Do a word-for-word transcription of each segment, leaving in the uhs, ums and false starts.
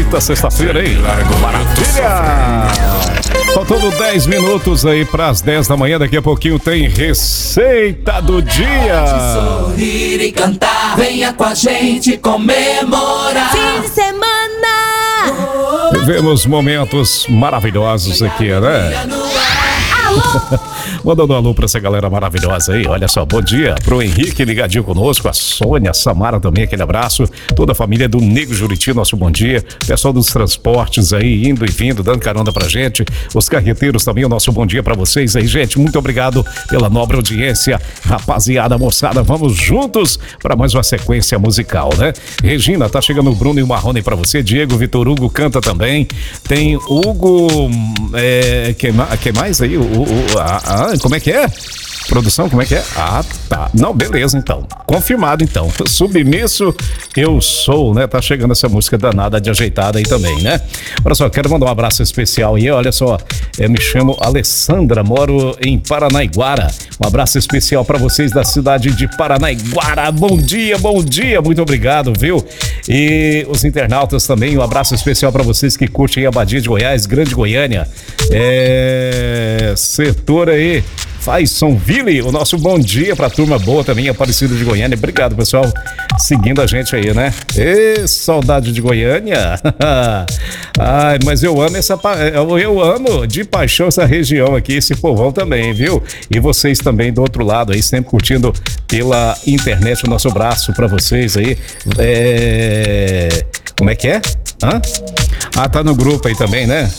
Eita, sexta-feira, hein? Maravilha! Faltando dez minutos aí para as dez da manhã. Daqui a pouquinho tem Receita do Dia. Sorrir e cantar, venha com a gente comemorar. Fim de semana! Vivemos momentos maravilhosos aqui, né? Alô! Mandando um alô pra essa galera maravilhosa aí. Olha só, bom dia pro Henrique ligadinho conosco, a Sônia, a Samara também, aquele abraço. Toda a família do Nego Juriti, nosso bom dia. Pessoal dos transportes aí, indo e vindo, dando carona pra gente. Os carreteiros também, o nosso bom dia pra vocês aí, gente. Muito obrigado pela nobre audiência. Rapaziada, moçada, vamos juntos pra mais uma sequência musical, né? Regina, tá chegando o Bruno e o Marrone pra você. Diego, Vitor Hugo canta também. Tem Hugo, é, que, que mais aí? O, o, a, a, como é que é? Produção, como é que é? Ah, tá. Não, beleza, então. Confirmado, então. Submisso eu sou, né? Tá chegando essa música danada de ajeitada aí também, né? Olha só, quero mandar um abraço especial aí. Olha só, eu me chamo Alessandra, moro em Paranaiguara. Um abraço especial pra vocês da cidade de Paranaiguara. Bom dia, bom dia. Muito obrigado, viu? E os internautas também, um abraço especial pra vocês que curtem Abadia de Goiás, Grande Goiânia. É... Setor aí. Faisonville, o nosso bom dia pra turma boa também, Aparecida de Goiânia. Obrigado, pessoal, seguindo a gente aí, né? Ê, saudade de Goiânia. Ai, mas eu amo essa, eu amo de paixão essa região aqui, esse povão também, viu? E vocês também do outro lado aí, sempre curtindo pela internet o nosso braço pra vocês aí. É... Como é que é? Hã? Ah, tá no grupo aí também, né?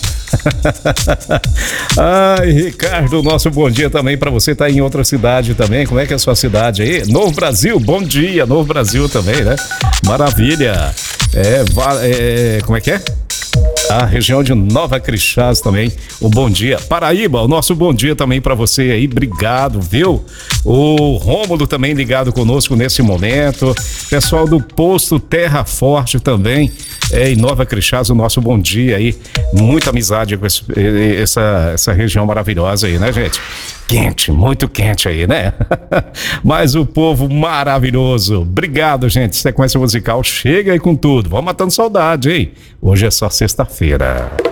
Ai, Ricardo, nosso bom dia também pra você, tá em outra cidade também. Como é que é a sua cidade aí? Novo Brasil, bom dia, Novo Brasil também, né? Maravilha. É, é como é que é? A região de Nova Crixás também, o bom dia. Paraíba, o nosso bom dia também pra você aí, obrigado, viu? O Rômulo também ligado conosco nesse momento. Pessoal do Posto Terra Forte também, é, em Nova Crixás, o nosso bom dia aí. Muita amizade com esse, essa, essa região maravilhosa aí, né, gente? Quente, muito quente aí, né? Mas o povo maravilhoso. Obrigado, gente. Sequência musical chega aí com tudo. Vamos matando saudade, hein? Hoje é só sexta-feira.